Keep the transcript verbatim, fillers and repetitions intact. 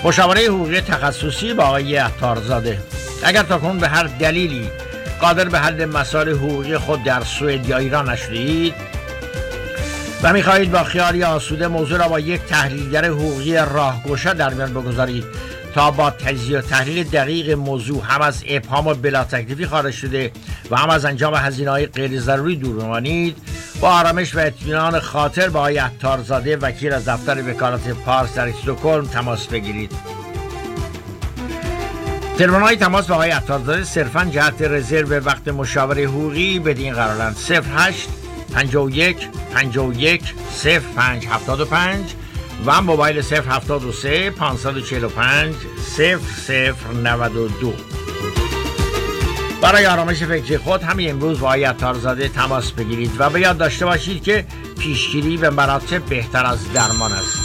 مشاوره حقوقی تخصصی با آقای عطارزاده. اگر تاکنون به هر دلیلی قادر به حل مسائل حقوقی خود در سوئد یا ایران نشدید و می‌خواهید با خیالی آسوده موضوع را با یک تحلیلگر حقوقی راهگشا در میان بگذارید تا با تجزیه و تحلیل دقیق موضوع هم از ابهام و بلا تکلیفی خارج شده و هم از انجام هزینه‌های غیر ضروری دور بمانید، با آرامش و اطمینان خاطر با آقای عطارزاده وکیل از دفتر وکالت پارس در استکهلم تماس بگیرید. تلفن‌های تماس با آقای عطارزاده صرفاً جهت رزرو وقت مشاوره حقوقی بدین قرارند: صفر هشت پنجاه و یک پنجاه و یک صفر پنج هفتاد و پنج و موبایل صفر هفتاد و سه پانصد و چهل و پنج صفر صفر نود و دو. برای آرامش فکری خود همین امروز با آقای عطارزاده تماس بگیرید و به یاد داشته باشید که پیشگیری به مراتب بهتر از درمان است.